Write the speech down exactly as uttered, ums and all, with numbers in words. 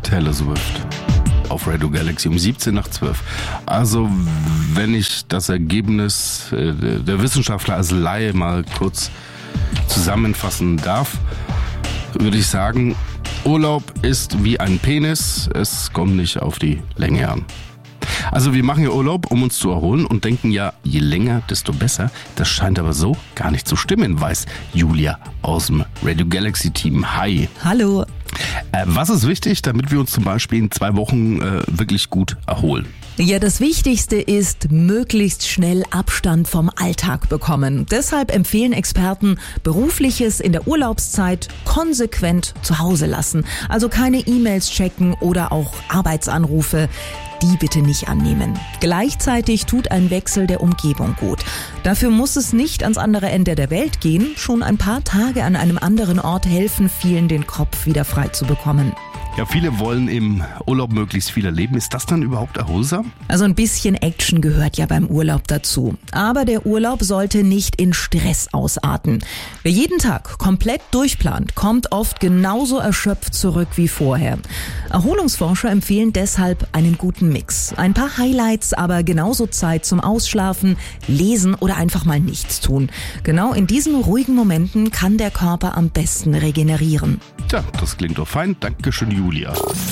Taylor Swift auf Radio Galaxy um siebzehn nach zwölf. Also, wenn ich das Ergebnis der Wissenschaftler als Laie mal kurz zusammenfassen darf, würde ich sagen, Urlaub ist wie ein Penis, es kommt nicht auf die Länge an. Also wir machen ja Urlaub, um uns zu erholen und denken ja, je länger, desto besser. Das scheint aber so gar nicht zu stimmen, weiß Julia aus dem Radio Galaxy Team. Hi. Hallo. Äh, was ist wichtig, damit wir uns zum Beispiel in zwei Wochen äh, wirklich gut erholen? Ja, das Wichtigste ist, möglichst schnell Abstand vom Alltag bekommen. Deshalb empfehlen Experten, Berufliches in der Urlaubszeit konsequent zu Hause lassen. Also keine E-Mails checken oder auch Arbeitsanrufe. Die bitte nicht annehmen. Gleichzeitig tut ein Wechsel der Umgebung gut. Dafür muss es nicht ans andere Ende der Welt gehen. Schon ein paar Tage an einem anderen Ort helfen vielen, den Kopf wieder frei zu bekommen. Ja, viele wollen im Urlaub möglichst viel erleben. Ist das dann überhaupt erholsam? Also ein bisschen Action gehört ja beim Urlaub dazu. Aber der Urlaub sollte nicht in Stress ausarten. Wer jeden Tag komplett durchplant, kommt oft genauso erschöpft zurück wie vorher. Erholungsforscher empfehlen deshalb einen guten Mix. Ein paar Highlights, aber genauso Zeit zum Ausschlafen, Lesen oder einfach mal nichts tun. Genau in diesen ruhigen Momenten kann der Körper am besten regenerieren. Tja, das klingt doch fein. Dankeschön, Julia.